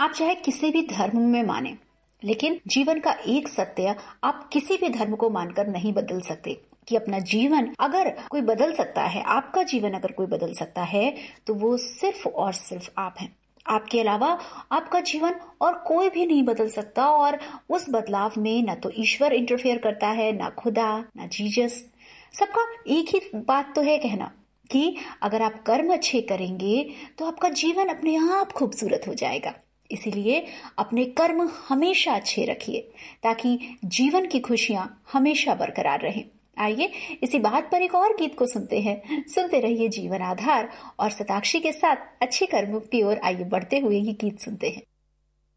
आप चाहे किसी भी धर्म में माने, लेकिन जीवन का एक सत्य आप किसी भी धर्म को मानकर नहीं बदल सकते कि अपना जीवन अगर कोई बदल सकता है, आपका जीवन अगर कोई बदल सकता है, तो वो सिर्फ और सिर्फ आप हैं। आपके अलावा आपका जीवन और कोई भी नहीं बदल सकता, और उस बदलाव में न तो ईश्वर इंटरफेयर करता है, न खुदा, न जीसस। सबका एक ही बात तो है कहना कि अगर आप कर्म अच्छे करेंगे तो आपका जीवन अपने आप खूबसूरत हो जाएगा। इसीलिए अपने कर्म हमेशा अच्छे रखिए ताकि जीवन की खुशियां हमेशा बरकरार रहें। आइए इसी बात पर एक और गीत को सुनते हैं। सुनते रहिए जीवन आधार, और शताक्षी के साथ अच्छे कर्मों की ओर आइए बढ़ते हुए ये गीत सुनते हैं।